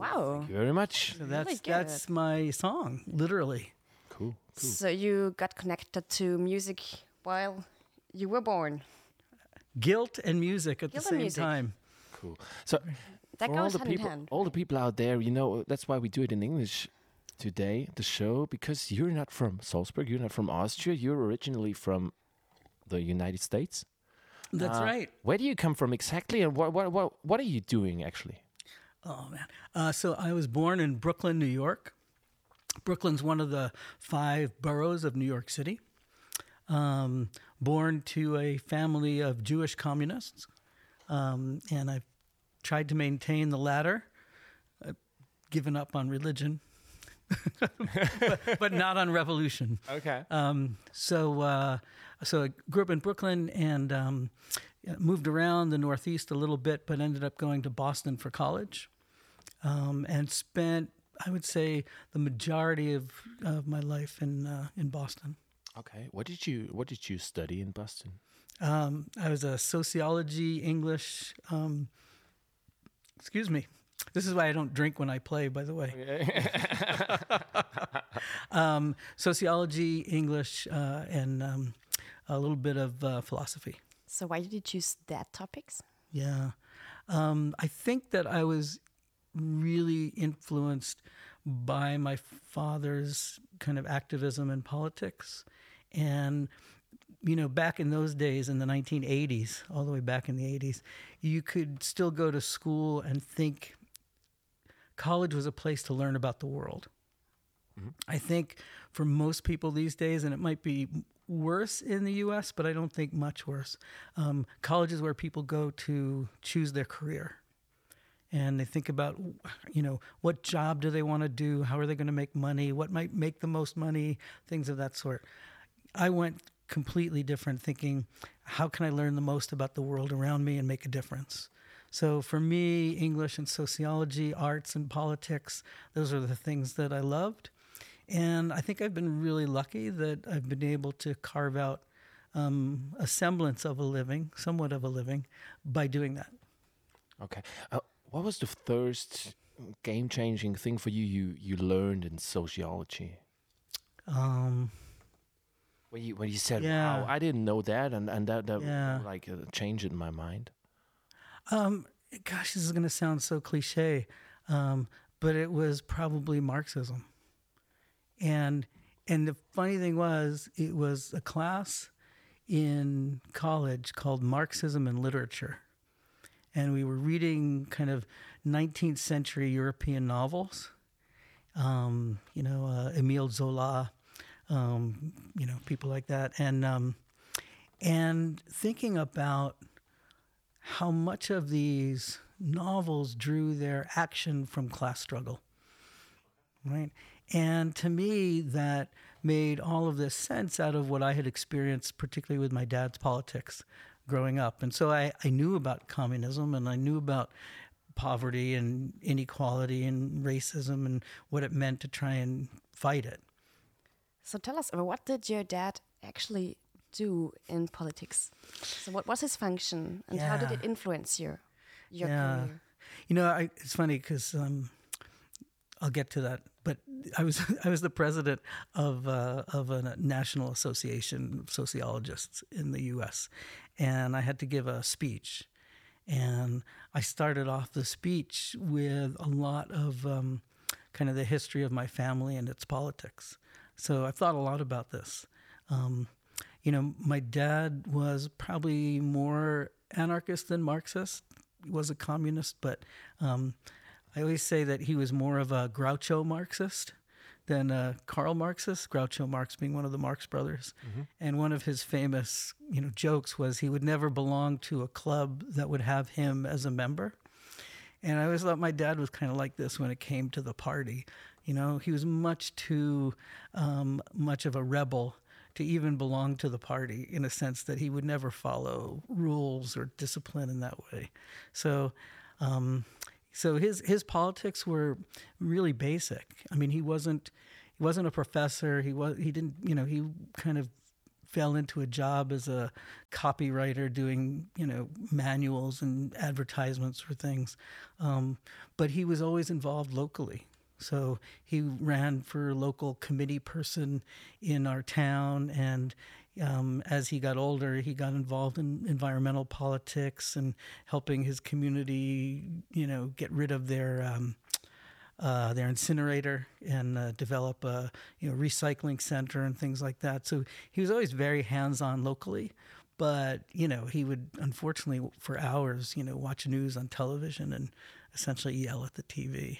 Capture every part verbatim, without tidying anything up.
Wow. Thank you very much. So that's Really good. that's my song, literally. Cool. Cool. So you got connected to music while you were born. Guilt and music at Guilt the and same music. time. Cool. So That for all goes the hand in people, hand. all the people out there, you know, that's why we do it in English today, the show, because you're not from Salzburg, you're not from Austria, you're originally from the United States. That's Uh, right. Where do you come from exactly, and what what what what are you doing actually? Oh man. Uh, so I was born in Brooklyn, New York. Brooklyn's one of the five boroughs of New York City. Um, born to a family of Jewish communists, um, and I've tried to maintain the latter. I've given up on religion, but, but not on revolution. Okay. Um, so, uh, so I grew up in Brooklyn and um, moved around the Northeast a little bit, but ended up going to Boston for college, um, and spent, I would say, the majority of, of my life in uh, in Boston. Okay. What did you What did you study in Boston? Um, I was a sociology, English. Um, excuse me. This is why I don't drink when I play, by the way. um, sociology, English, uh, and um, a little bit of uh, philosophy. So why did you choose that topics? Yeah. Um, I think that I was really influenced by my father's kind of activism in politics. And, you know, back in those days, in the nineteen eighties, all the way back in the eighties, you could still go to school and think college was a place to learn about the world. Mm-hmm. I think for most people these days, and it might be worse in the U S, but I don't think much worse, um, college is where people go to choose their career. And they think about, you know, what job do they want to do? How are they going to make money? What might make the most money? Things of that sort. I went completely different, thinking, how can I learn the most about the world around me and make a difference? So for me, English and sociology, arts and politics, those are the things that I loved. And I think I've been really lucky that I've been able to carve out um, a semblance of a living, somewhat of a living, by doing that. Okay. Uh, what was the first game-changing thing for you you, you learned in sociology? Um, when you when you said, yeah. "Wow, I didn't know that," and and that, that yeah. like uh, changed it in my mind. Um, gosh, this is going to sound so cliche, um, but it was probably Marxism. And and the funny thing was, it was a class in college called Marxism and Literature. And we were reading kind of nineteenth century European novels, um, you know, uh, Émile Zola, um, you know, people like that. And, um, and thinking about how much of these novels drew their action from class struggle, right? And to me, that made all of this sense out of what I had experienced, particularly with my dad's politics growing up. And so I, I knew about communism, and I knew about poverty and inequality and racism and what it meant to try and fight it. So tell us, what did your dad actually do in politics? So what was his function, and yeah. how did it influence your, your yeah. career? You know, I, it's funny because um, I'll get to that. But I was I was the president of uh, of a national association of sociologists in the U S, and I had to give a speech, and I started off the speech with a lot of um, kind of the history of my family and its politics. So I've thought a lot about this. Um, you know, my dad was probably more anarchist than Marxist. He was a communist, but um, I always say that he was more of a Groucho Marxist than a Karl Marxist, Groucho Marx being one of the Marx brothers. Mm-hmm. And one of his famous, you know, jokes was he would never belong to a club that would have him as a member. And I always thought my dad was kind of like this when it came to the party. You know, he was much too um, much of a rebel to even belong to the party, in a sense that he would never follow rules or discipline in that way. So, um, so his his politics were really basic. I mean, he wasn't he wasn't a professor. He was he didn't you know he kind of fell into a job as a copywriter doing, you know, manuals and advertisements for things. Um, but he was always involved locally. So he ran for local committee person in our town, and um, as he got older, he got involved in environmental politics and helping his community, you know, get rid of their um, uh, their incinerator and uh, develop a you know recycling center and things like that. So he was always very hands-on locally. But, you know, he would, unfortunately, for hours, you know, watch news on television and essentially yell at the T V.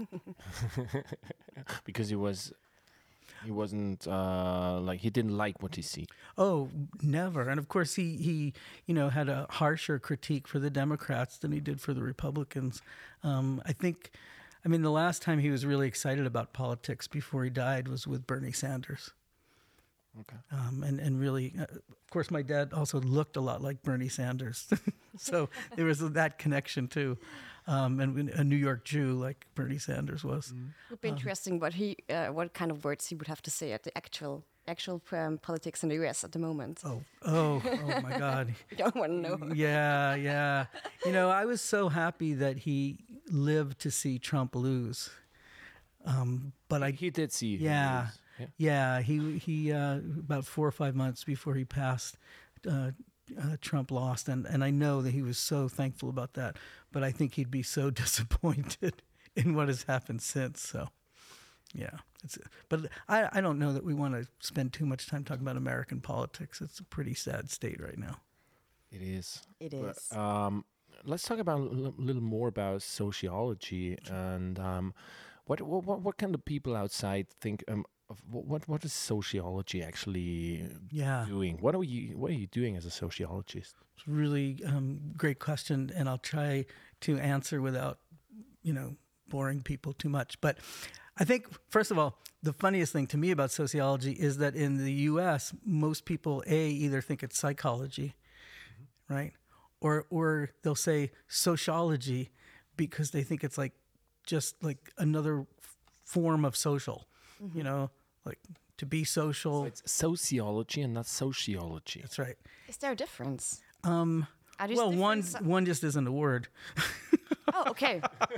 Because he was, he wasn't, uh, like, he didn't like what he see. Oh, never. And, of course, he, he, you know, had a harsher critique for the Democrats than he did for the Republicans. Um, I think, I mean, the last time he was really excited about politics before he died was with Bernie Sanders. Okay. Um, and, and really, uh, of course, my dad also looked a lot like Bernie Sanders. So there was that connection, too. Um, and a New York Jew like Bernie Sanders was. It would be interesting what he, uh, what kind of words he would have to say at the actual actual um, politics in the U S at the moment. Oh, oh, oh my God. You don't want to know. Yeah, yeah. You know, I was so happy that he lived to see Trump lose. Um, but I, He did see. him yeah, lose. Yeah. yeah. He he uh, about four or five months before he passed, uh, uh, Trump lost, and and I know that he was so thankful about that. But I think he'd be so disappointed in what has happened since. So, yeah. It's, but I, I don't know that we want to spend too much time talking about American politics. It's a pretty sad state right now. It is. It But, is. um, let's talk about a l- little more about sociology and um, what, what what what can the people outside think? Um, of wh- what what is sociology actually Yeah. doing? What are you what are you doing as a sociologist? It's a really um, great question, and I'll try to answer without, you know, boring people too much. But I think, first of all, the funniest thing to me about sociology is that in the U S, most people, A, either think it's psychology, right? Or or they'll say sociology because they think it's like just like another f- form of social, you know, like to be social. It's sociology and not sociology. That's right. Is there a difference? Um, Are these well, one different- one just isn't a word. Oh, okay.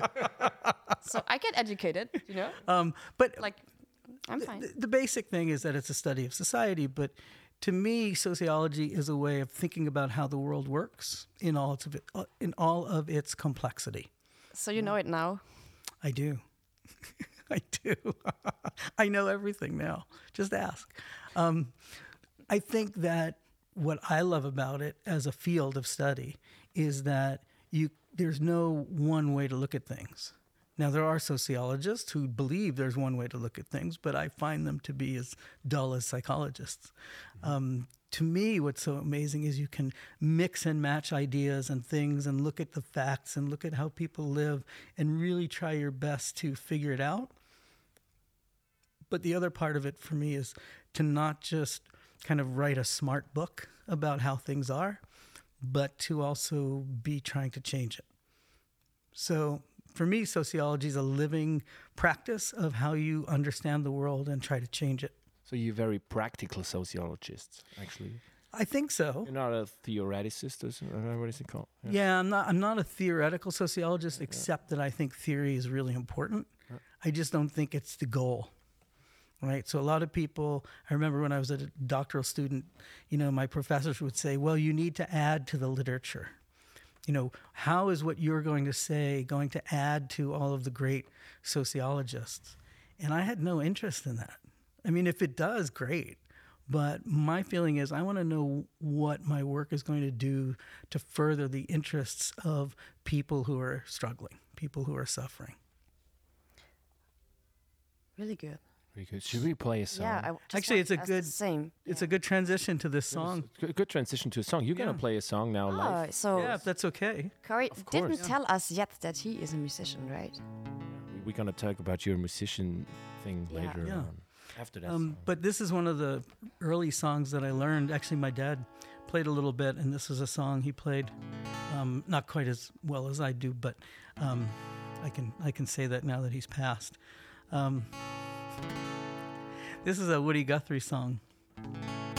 So I get educated, you know? Um, but Like, I'm fine. the, the basic thing is that it's a study of society. But to me, sociology is a way of thinking about how the world works in all its uh, in all of its complexity. So you know it now. I do. I do. I know everything now. Just ask. Um, I think that what I love about it as a field of study is that you there's no one way to look at things. Now, there are sociologists who believe there's one way to look at things, but I find them to be as dull as psychologists. Um, to me, what's so amazing is you can mix and match ideas and things and look at the facts and look at how people live and really try your best to figure it out. But the other part of it for me is to not just kind of write a smart book about how things are, but to also be trying to change it. So for me, sociology is a living practice of how you understand the world and try to change it. So you're very practical sociologist, actually. I think so. You're not a theoreticist, or so- uh, what is it called? Yeah. Yeah, I'm not. I'm not a theoretical sociologist, except that I think theory is really important. I just don't think it's the goal, right? So a lot of people. I remember when I was a doctoral student, you know, my professors would say, "Well, you need to add to the literature. You know, how is what you're going to say going to add to all of the great sociologists?" And I had no interest in that. I mean, if it does, great. But my feeling is I want to know what my work is going to do to further the interests of people who are struggling, people who are suffering. Really good. Very good. Should we play a song? Yeah, I just Actually, want it's a to ask good- the same. It's a good transition to this song. Good, good transition to a song. You're Yeah. gonna play a song now Oh, live. so Yeah, if that's okay. Corey Of didn't course. tell us yet that he is a musician, right? We're gonna talk about your musician thing Yeah. later Yeah. on. After that Um, song. but this is one of the early songs that I learned. Actually, my dad played a little bit, and this is a song he played. Um, not quite as well as I do, but um, I can I can say that now that he's passed. Um, this is a Woody Guthrie song.